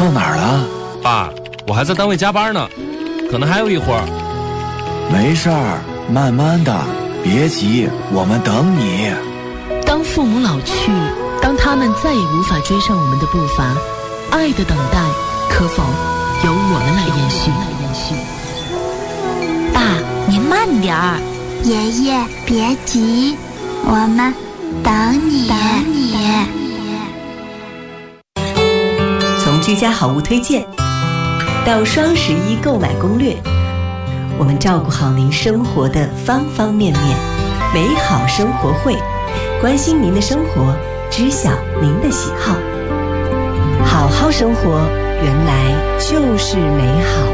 到哪儿了？ 爸，我还在单位加班呢，可能还有一会儿。 没事儿，慢慢的，别急，我们等你。 当父母老去，当他们再也无法追上我们的步伐，爱的等待可否由我们来延续？ 爸，您慢点儿。 爷爷别急，我们等你。 从居家好物推荐到双11购买攻略，我们照顾好您生活的方方面面。美好生活会，关心您的生活，知晓您的喜好。好好生活，原来就是美好。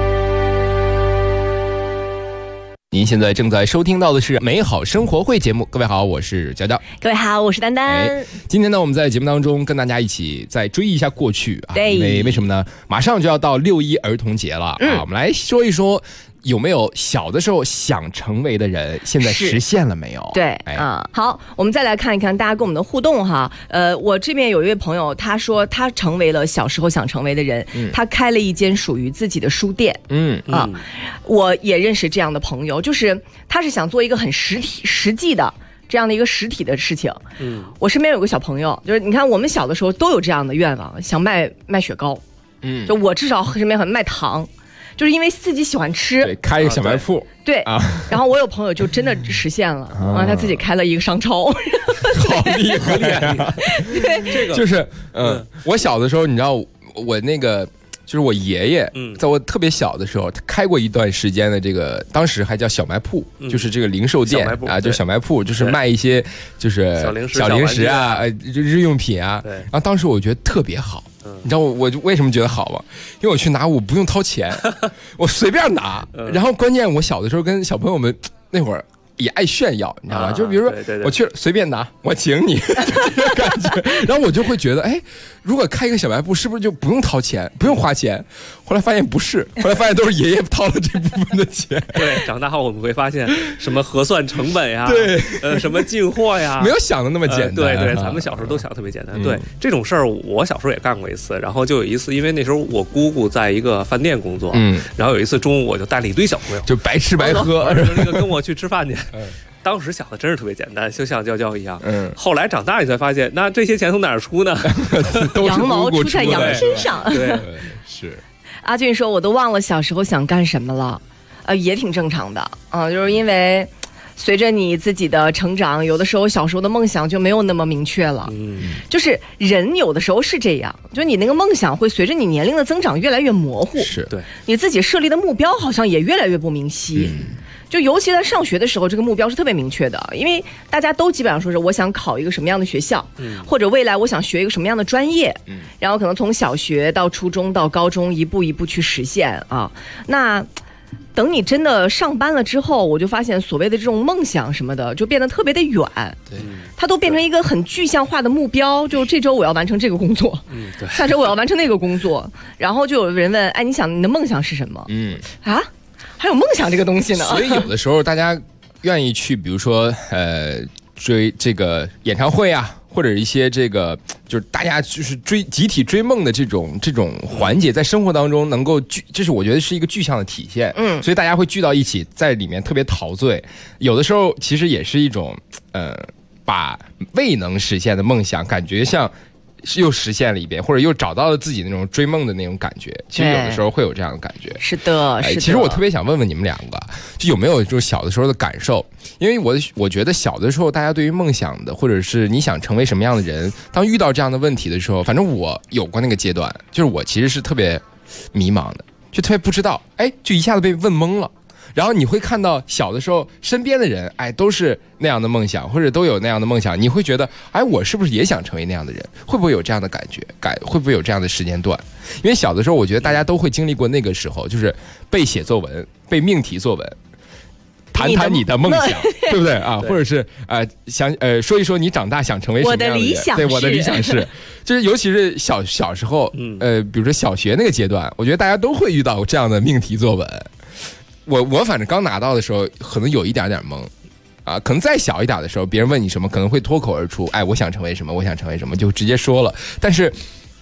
您现在正在收听到的是美好生活会节目。各位好，我是娇娇。 各位好，我是丹丹。 今天呢，我们在节目当中跟大家一起再追忆一下过去啊。 对， 因为什么呢？马上就要到6·1儿童节了啊，我们来说一说。有没有小的时候想成为的人，现在实现了没有？ 对好，我们再来看一看大家跟我们的互动哈。我这边有一位朋友，他说他成为了小时候想成为的人，他开了一间属于自己的书店。我也认识这样的朋友，就是他是想做一个很实际的这样的一个实体的事情。我身边有个小朋友，就是你看我们小的时候都有这样的愿望，想卖雪糕。就我至少身边很卖糖。就是因为自己喜欢吃， 对，开一个小卖铺， 对啊。然后我有朋友就真的实现了，他自己开了一个商超， 好厉害呀！ 对， 这个就是我小的时候，你知道我那个就是我爷爷，在我特别小的时候，他开过一段时间的这个，当时还叫小卖铺，就是这个零售店啊，就小卖铺，就是卖一些就是小零食啊，日用品啊。然后当时我觉得特别好。你知道我为什么觉得好吗？因为我去拿我不用掏钱，我随便拿。然后关键我小的时候跟小朋友们那会儿也爱炫耀，你知道吗？就比如说我去随便拿，我请你，就这种感觉。然后我就会觉得，哎，如果开一个小卖部，是不是就不用掏钱，不用花钱？后来发现不是，后来发现都是爷爷掏了这部分的钱。 对，长大后我们会发现什么核算成本呀， 对， 什么进货呀， 没有想的那么简单。 对，咱们小时候都想特别简单。对，这种事儿我小时候也干过一次。然后就有一次，因为那时候我姑姑在一个饭店工作，然后有一次中午我就带了一堆小朋友， 就白吃白喝， 那个跟我去吃饭去。当时想的真是特别简单，就像娇娇一样。后来长大你才发现，那这些钱从哪儿出呢？ 羊毛出在羊身上。 对， 是。 阿俊说：“我都忘了小时候想干什么了。”也挺正常的啊，就是因为随着你自己的成长，有的时候小时候的梦想就没有那么明确了。就是人有的时候是这样，就你那个梦想会随着你年龄的增长越来越模糊。 是，对， 你自己设立的目标好像也越来越不明晰。就尤其在上学的时候，这个目标是特别明确的，因为大家都基本上说是我想考一个什么样的学校，或者未来我想学一个什么样的专业，然后可能从小学到初中到高中一步一步去实现啊。那等你真的上班了之后，我就发现所谓的这种梦想什么的就变得特别的远，它都变成一个很具象化的目标，就这周我要完成这个工作，下周我要完成那个工作，然后就有人问，哎，你想你的梦想是什么？还有梦想这个东西呢。 所以有的时候大家愿意去，比如说追这个演唱会啊，或者一些这个就是大家就是集体追梦的这种环节，在生活当中能够这是我觉得是一个具象的体现。所以大家会聚到一起，在里面特别陶醉。有的时候其实也是一种把未能实现的梦想感觉像又实现了一遍，或者又找到了自己那种追梦的那种感觉。其实有的时候会有这样的感觉。 是的，是的。 其实我特别想问问你们两个，就有没有就是小的时候的感受？因为我觉得小的时候，大家对于梦想的，或者是你想成为什么样的人，当遇到这样的问题的时候，反正我有过那个阶段，就是我其实是特别迷茫的，就特别不知道，就一下子被问懵了。然后你会看到小的时候身边的人，都是那样的梦想，或者都有那样的梦想，你会觉得，我是不是也想成为那样的人？会不会有这样的感觉？会不会有这样的时间段？因为小的时候，我觉得大家都会经历过那个时候，就是背写作文、背命题作文，谈谈你的梦想，对不对啊？或者是想说一说你长大想成为什么样的人？对，我的理想是，就是尤其是小时候，比如说小学那个阶段，我觉得大家都会遇到这样的命题作文。我反正刚拿到的时候，可能有一点懵，可能再小一点的时候，别人问你什么，可能会脱口而出，我想成为什么，我想成为什么，就直接说了。但是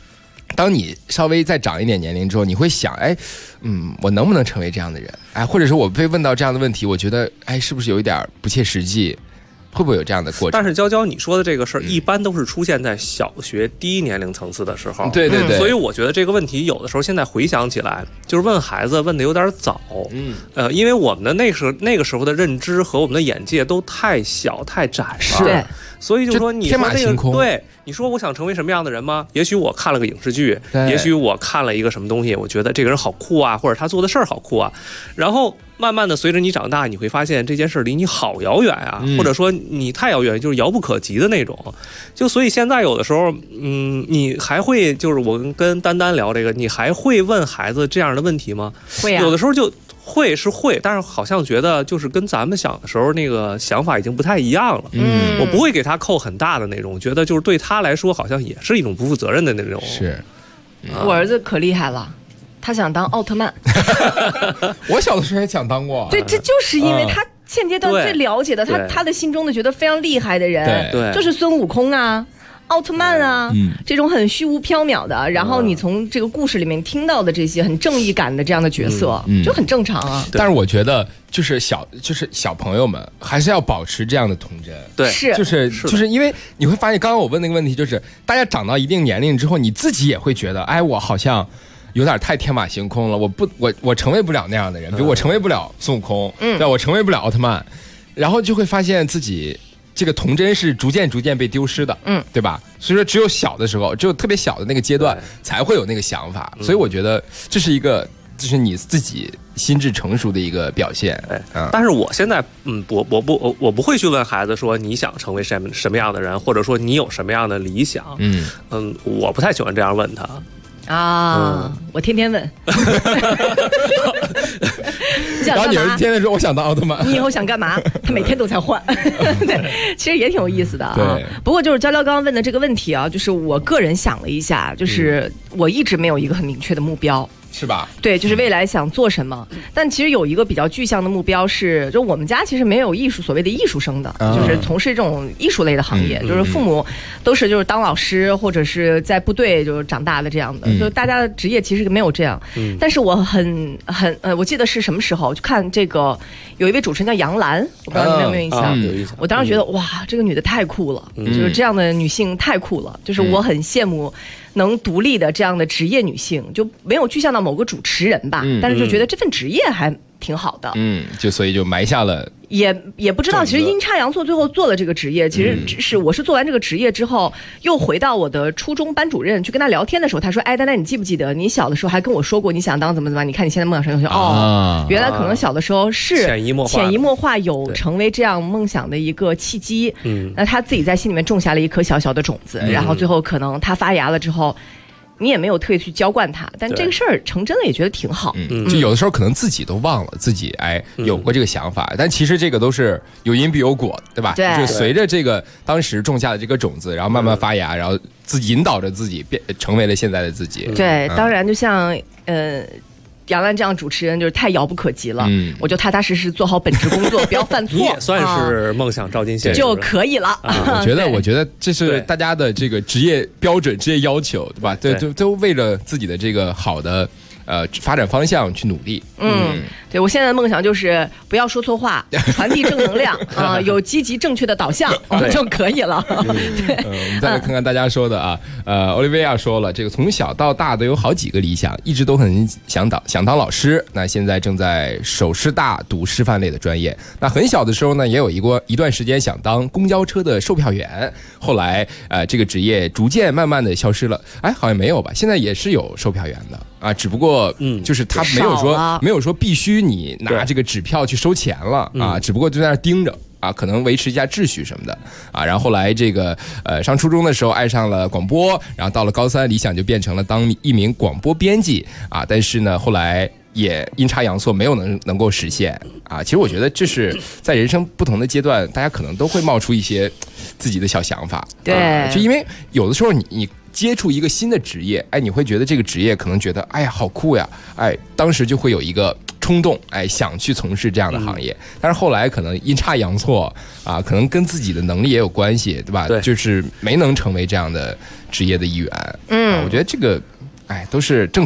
当你稍微再长一点年龄之后，你会想，哎，我能不能成为这样的人？哎，或者说我被问到这样的问题，我觉得，哎，是不是有一点不切实际？会不会有这样的过程？ 但是娇娇你说的这个事儿，一般都是出现在小学低年龄层次的时候。 对对对。 所以我觉得这个问题有的时候现在回想起来，就是问孩子问的有点早。因为我们的那个时候的认知和我们的眼界都太小太窄了。 是。 所以就说你说天马行空。 对，你说我想成为什么样的人吗？也许我看了个影视剧，也许我看了一个什么东西，我觉得这个人好酷啊，或者他做的事儿好酷啊，然后慢慢的随着你长大，你会发现这件事离你好遥远啊，或者说你太遥远，就是遥不可及的那种。就所以现在有的时候，你还会就是我跟丹丹聊这个，你还会问孩子这样的问题吗？ 会啊， 有的时候就。会，但是好像觉得就是跟咱们小的时候那个想法已经不太一样了。我不会给他扣很大的那种，我觉得就是对他来说好像也是一种不负责任的那种。 是， 我儿子可厉害了，他想当奥特曼。 我小的时候也想当过。 对，这就是因为他现阶段最了解的，他的心中的觉得非常厉害的人， 对， 就是孙悟空啊。奥特曼啊，这种很虚无缥缈的，然后你从这个故事里面听到的这些很正义感的这样的角色，就很正常啊。 但是我觉得，就是小朋友们还是要保持这样的童真。 对， 就是因为你会发现，刚刚我问那个问题，就是大家长到一定年龄之后，你自己也会觉得，哎，我好像有点太天马行空了，我成为不了那样的人，比如我成为不了孙悟空，对，我成为不了奥特曼，然后就会发现自己。这个童真是逐渐被丢失的，对吧？所以说，只有小的时候，只有特别小的那个阶段，才会有那个想法。所以我觉得这是就是你自己心智成熟的一个表现。 但是我现在，我不会去问孩子说你想成为什么样的人，或者说你有什么样的理想。我不太喜欢这样问他。 我天天问。 然后你儿子天天说我想当奥特曼， 你以后想干嘛？他每天都在换。对，其实也挺有意思的啊。不过就是娇娇刚刚问的这个问题啊，就是我个人想了一下，就是我一直没有一个很明确的目标。 是吧？ 对，就是未来想做什么，但其实有一个比较具象的目标是，就我们家其实没有所谓的艺术生的，就是从事这种艺术类的行业，就是父母都是就是当老师或者是在部队就是长大的这样的，就大家的职业其实没有这样。但是我我记得是什么时候就看这个有一位主持人叫杨澜，我不知道你们有没有印象？ 有印象。 我当时觉得哇，这个女的太酷了，就是这样的女性太酷了，就是我很羡慕。能独立的这样的职业女性，就没有具象到某个主持人吧，但是就觉得这份职业还挺好的。 所以就埋下了。 也不知道，其实阴差阳错最后做了这个职业，其实我是做完这个职业之后，又回到我的初中班主任去跟他聊天的时候，他说：“哎，丹丹，你记不记得你小的时候还跟我说过你想当怎么？你看你现在梦想成就原来可能小的时候是潜移默化有成为这样梦想的一个契机。那他自己在心里面种下了一颗小小的种子，然后最后可能他发芽了之后。”你也没有特意去浇灌它，但这个事儿成真了也觉得挺好。 就有的时候可能自己都忘了自己有过这个想法，但其实这个都是有因必有果，对吧？ 对， 就随着这个当时种下的这个种子，然后慢慢发芽，然后自己引导着自己成为了现在的自己。 对，当然就像杨澜这样主持人就是太遥不可及了，我就踏踏实实做好本职工作，不要犯错。 你也算是梦想照进现实就可以了。 我觉得这是大家的这个职业标准、职业要求，对吧？都为了自己的这个好的发展方向去努力。 对，我现在的梦想就是不要说错话，传递正能量有积极正确的导向就可以了。 我们再来看看大家说的啊，Olivia 说了，这个从小到大都有好几个理想，一直都很想当老师。那现在正在首师大读师范类的专业。那很小的时候呢，也有一段时间想当公交车的售票员，后来这个职业逐渐慢慢的消失了。好像没有吧？现在也是有售票员的只不过就是他没有说必须你拿这个纸票去收钱了只不过就在那盯着可能维持一下秩序什么的然后后来这个上初中的时候爱上了广播，然后到了高三理想就变成了当一名广播编辑但是呢后来也阴差阳错没有能够实现其实我觉得这是在人生不同的阶段，大家可能都会冒出一些自己的小想法。 对， 就因为有的时候你接触一个新的职业，你会觉得这个职业可能觉得哎呀好酷呀，当时就会有一个冲动，想去从事这样的行业。但是后来可能阴差阳错可能跟自己的能力也有关系，对吧？ 对， 就是没能成为这样的职业的一员。我觉得这个哎，都是正